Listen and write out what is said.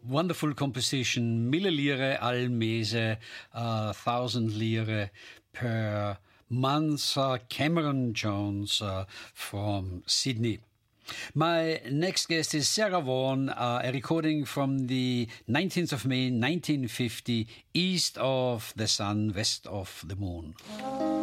wonderful composition, 1000 lire al mese, 1000 lire per month, Cameron Jones from Sydney. My next guest is Sarah Vaughan, a recording from the 19th of May 1950, East of the Sun, West of the Moon.